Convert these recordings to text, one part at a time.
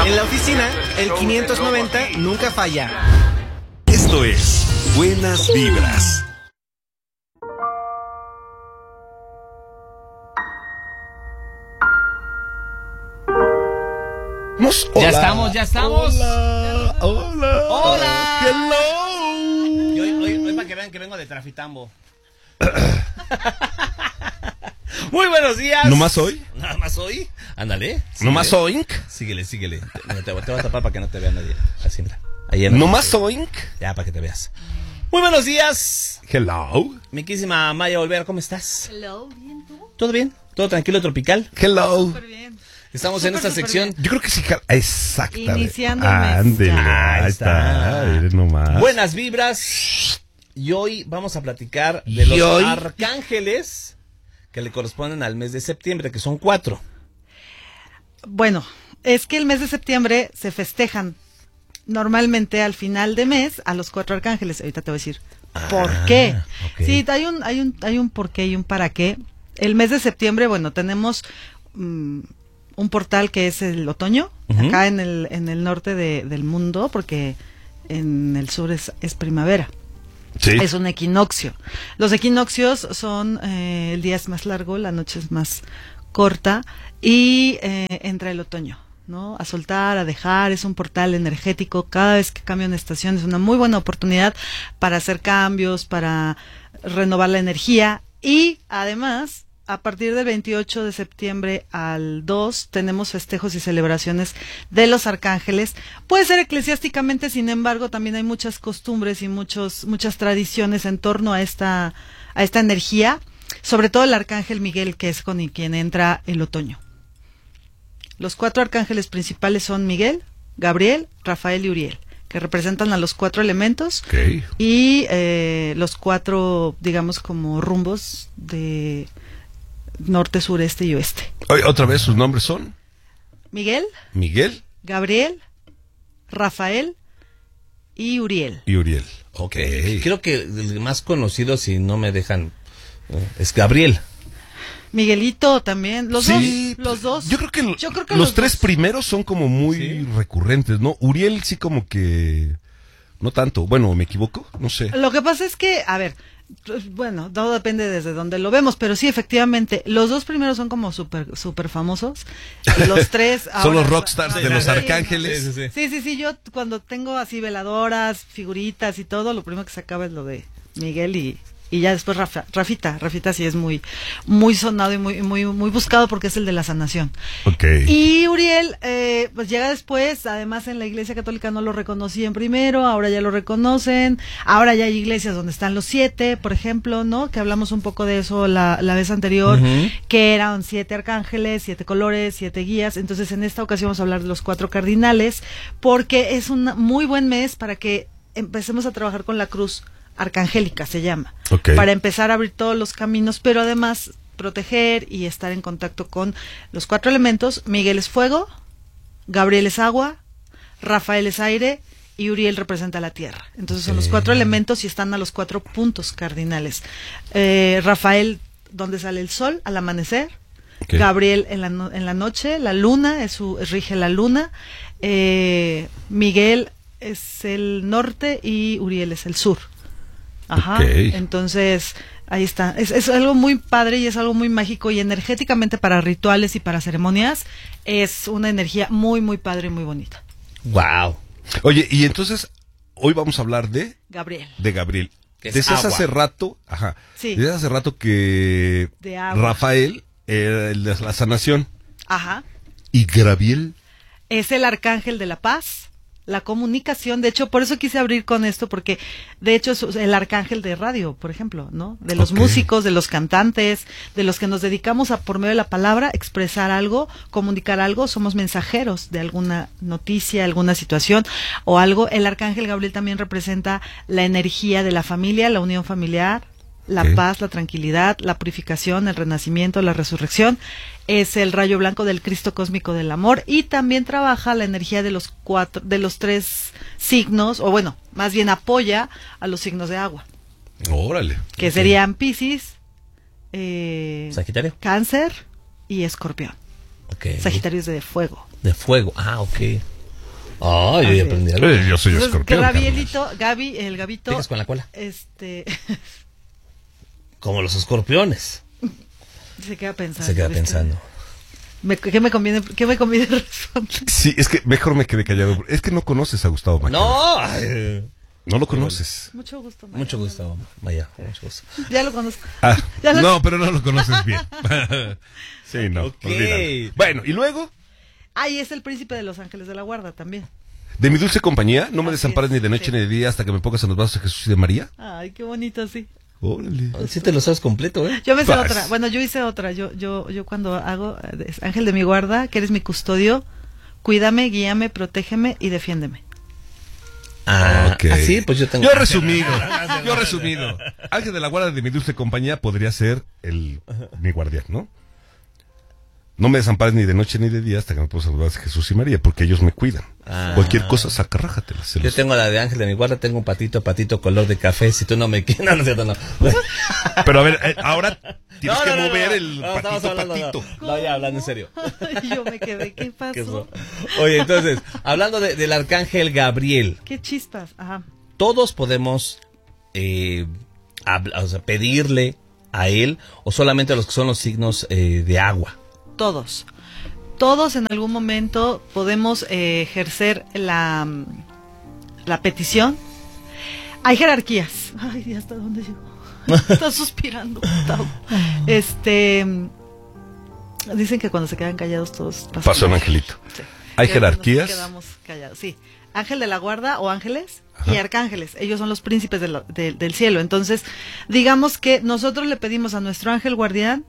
En la oficina, el 590 nunca falla. Esto es Buenas Vibras. Hola. Ya estamos. Hola. Hello. Y hoy para que vean que vengo de Trafitambo. Muy buenos días. ¿No más hoy? Nada más hoy. Ándale. ¿No más oink? Síguele. Mira, te voy a tapar para que no te vea nadie. Así, mira. Ahí ¿No más oink? Ya, para que te veas. Muy buenos días. Hello. Mi querísima Maya Olvera, ¿cómo estás? Hello, ¿bien tú? ¿Todo bien? ¿Todo tranquilo, tropical? Hello. Súper bien. Estamos en esta sección. Yo creo que sí. Exactamente. Iniciando el mes. Ándele, Ya. ahí está. Miren nomás. Buenas vibras. Y hoy vamos a platicar de los arcángeles que le corresponden al mes de septiembre, que son 4. Bueno, es que el mes de septiembre se festejan normalmente al final de mes a los 4 arcángeles. Ahorita te voy a decir por qué. Okay. Sí, hay un por qué y un para qué. El mes de septiembre, bueno, tenemos un portal que es el otoño, acá en el norte del mundo, porque en el sur es primavera. Sí. Es un equinoccio. Los equinoccios son, el día es más largo, la noche es más corta y entra el otoño, ¿no? A soltar, a dejar, es un portal energético. Cada vez que cambia una estación es una muy buena oportunidad para hacer cambios, para renovar la energía y además, a partir del 28 de septiembre al 2 tenemos festejos y celebraciones de los arcángeles. Puede ser eclesiásticamente, sin embargo, también hay muchas costumbres y muchas tradiciones en torno a esta energía, sobre todo el arcángel Miguel, que es con quien entra el otoño. Los 4 arcángeles principales son Miguel, Gabriel, Rafael y Uriel, que representan a los 4 elementos y los 4, digamos, como rumbos de norte, sureste y oeste. Otra vez, ¿sus nombres son? Miguel, Gabriel, Rafael y Uriel. Y Uriel. Ok. Creo que el más conocido, si no me dejan, es Gabriel. Miguelito también, los dos. Yo creo que los los 3 dos. primeros son como muy recurrentes, ¿no? Uriel sí como que no tanto. Bueno, ¿me equivoco? No sé. Lo que pasa es que, a ver, bueno, todo depende desde donde lo vemos, pero sí, efectivamente, los 2 primeros son como súper famosos. Y los 3 son los rockstars de los arcángeles. Sí, yo cuando tengo así veladoras, figuritas y todo, lo primero que se acaba es lo de Miguel y ya después Rafita sí es muy sonado y muy buscado porque es el de la sanación. Okay. Y Uriel, pues llega después, además en la Iglesia Católica no lo reconocían primero, ahora ya lo reconocen, ahora ya hay iglesias donde están los 7, por ejemplo, ¿no? Que hablamos un poco de eso la vez anterior, que eran 7 arcángeles, 7 colores, 7 guías. Entonces en esta ocasión vamos a hablar de los 4 cardinales, porque es un muy buen mes para que empecemos a trabajar con la cruz arcangélica, se llama, para empezar a abrir todos los caminos, pero además proteger y estar en contacto con los 4 elementos. Miguel es fuego, Gabriel es agua, Rafael es aire y Uriel representa la tierra. Entonces son los 4 elementos y están a los 4 puntos cardinales. Rafael, donde sale el sol al amanecer. Gabriel en la noche, la luna rige la luna. Miguel es el norte y Uriel es el sur. Entonces ahí está, es algo muy padre y es algo muy mágico y energéticamente para rituales y para ceremonias es una energía muy padre y muy bonita. Wow. Oye, y entonces hoy vamos a hablar de Gabriel. Desde hace rato, desde hace rato que Rafael era el de la sanación. Y Gabriel es el arcángel de la paz, la comunicación. De hecho, por eso quise abrir con esto, porque de hecho es el arcángel de radio, por ejemplo, ¿no? De los músicos, de los cantantes, de los que nos dedicamos a, por medio de la palabra, expresar algo, comunicar algo, somos mensajeros de alguna noticia, alguna situación o algo. El arcángel Gabriel también representa la energía de la familia, la unión familiar, la paz, la tranquilidad, la purificación, el renacimiento, la resurrección. Es el rayo blanco del Cristo cósmico del amor y también trabaja la energía de los 3 signos, o bueno, más bien apoya a los signos de agua. Órale. Que serían Piscis, Sagitario, Cáncer y Escorpión. Okay. Sagitario es de fuego. De fuego, ok. Yo ya aprendí algo. Yo soy Escorpión. Gaby, el Gabito. ¿Picas con la cola? Como los escorpiones. Se queda pensando. ¿Qué me conviene responder? Sí, es que mejor me quedé callado. Es que no conoces a Gustavo Maya. No lo conoces. Mucho gusto, Maya. Mucho gusto, Maya. Mucho gusto. Ya lo conozco. No, pero no lo conoces bien. Sí, no. Okay. Bueno, ¿y luego? Es el príncipe de los ángeles de la guarda también. De mi dulce compañía, no me desampares ni de noche ni de día hasta que me pongas en los brazos de Jesús y de María. Ay, qué bonito, sí. Órale. Sí te lo sabes completo, ¿eh? Yo me sé otra. Bueno, yo hice otra. Yo cuando hago ángel de mi guarda, que eres mi custodio, cuídame, guíame, protégeme y defiéndeme. Okay. Sí, pues yo tengo. Yo he resumido. Ángel de la guarda de mi dulce compañía podría ser mi guardián, ¿no? No me desampares ni de noche ni de día hasta que me puedas saludar a Jesús y María, porque ellos me cuidan. Cualquier cosa, sacarrájatela. Yo tengo la de ángel de mi guarda, tengo un patito color de café. Si tú no me quieres, no es cierto, no. Pero a ver, ahora tienes que mover el patito. No, ya hablando en serio. Yo me quedé, ¿qué pasó? Oye, entonces, hablando del arcángel Gabriel. Qué chispas, ajá. Todos podemos pedirle a él, o solamente a los que son los signos de agua. Todos en algún momento podemos ejercer la petición. Hay jerarquías. Ay, ¿hasta dónde llegó? Está suspirando, Gustavo. Dicen que cuando se quedan callados todos pasó un angelito. Sí. Hay jerarquías. Nos quedamos callados, sí. Ángel de la guarda o ángeles. Ajá. Y arcángeles, ellos son los príncipes del cielo. Entonces, digamos que nosotros le pedimos a nuestro ángel guardián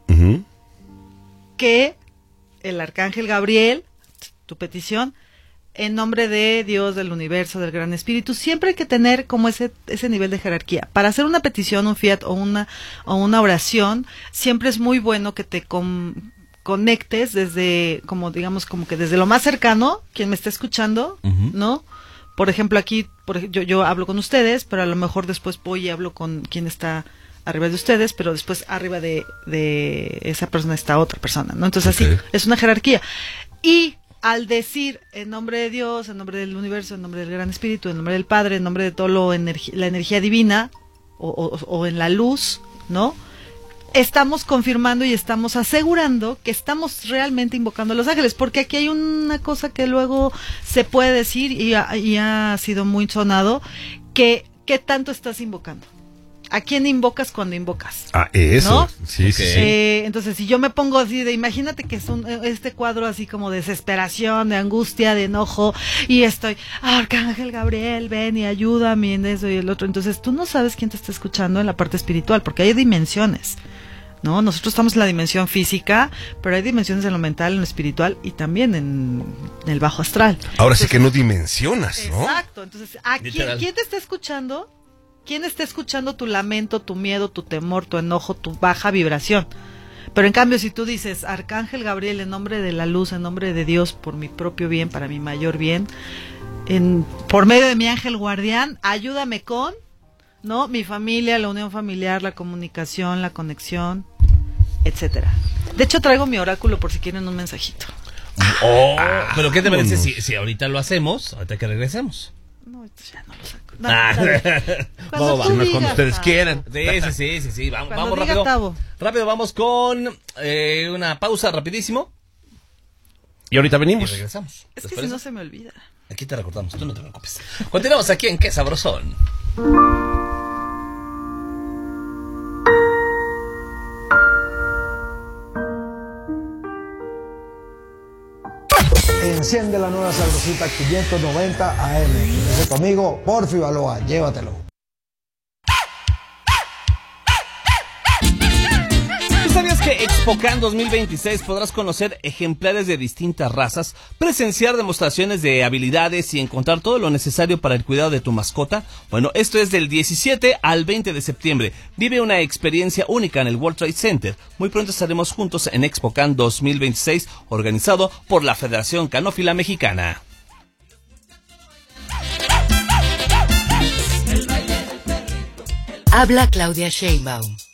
que el arcángel Gabriel, tu petición, en nombre de Dios, del universo, del gran espíritu, siempre hay que tener como ese nivel de jerarquía. Para hacer una petición, un fiat o una oración, siempre es muy bueno que te conectes desde, como que desde lo más cercano, quien me está escuchando, ¿no? Por ejemplo, aquí, yo hablo con ustedes, pero a lo mejor después voy y hablo con quien está arriba de ustedes, pero después arriba de esa persona está otra persona, ¿no? Entonces así, es una jerarquía. Y al decir en nombre de Dios, en nombre del universo, en nombre del gran espíritu, en nombre del Padre, en nombre de todo la energía divina, o en la luz, ¿no? Estamos confirmando y estamos asegurando que estamos realmente invocando a los ángeles, porque aquí hay una cosa que luego se puede decir y ha sido muy sonado, que ¿qué tanto estás invocando? ¿A quién invocas cuando invocas? Eso. ¿No? Sí. Entonces, si yo me pongo así imagínate que es este cuadro así como de desesperación, de angustia, de enojo, y estoy, Arcángel Gabriel, ven y ayúdame en eso y el otro. Entonces, tú no sabes quién te está escuchando en la parte espiritual, porque hay dimensiones, ¿no? Nosotros estamos en la dimensión física, pero hay dimensiones en lo mental, en lo espiritual y también en el bajo astral. Ahora sí que no dimensionas, ¿no? Exacto. Entonces, ¿quién te está escuchando? ¿Quién está escuchando tu lamento, tu miedo, tu temor, tu enojo, tu baja vibración? Pero en cambio, si tú dices, Arcángel Gabriel, en nombre de la luz, en nombre de Dios, por mi propio bien, para mi mayor bien, por medio de mi ángel guardián, ayúdame con, ¿no? Mi familia, la unión familiar, la comunicación, la conexión, etcétera. De hecho, traigo mi oráculo por si quieren un mensajito. Pero ¿qué te parece si ahorita lo hacemos, ahorita que regresemos? No, esto ya no lo saco. Cuando ustedes quieran. Sí. Vamos rápido. Rápido, vamos con una pausa rapidísimo. Y ahorita venimos. Y regresamos. Es que si no se me olvida. Aquí te recordamos, tú no te preocupes. Continuamos aquí en Qué Sabrosón. Enciende la nueva sabrosita 590 AM. Ese tu amigo Porfi Baloa, llévatelo. ¿Sabías que ExpoCan 2026 podrás conocer ejemplares de distintas razas, presenciar demostraciones de habilidades y encontrar todo lo necesario para el cuidado de tu mascota? Bueno, esto es del 17 al 20 de septiembre. Vive una experiencia única en el World Trade Center. Muy pronto estaremos juntos en ExpoCan 2026, organizado por la Federación Canófila Mexicana. Habla Claudia Sheinbaum.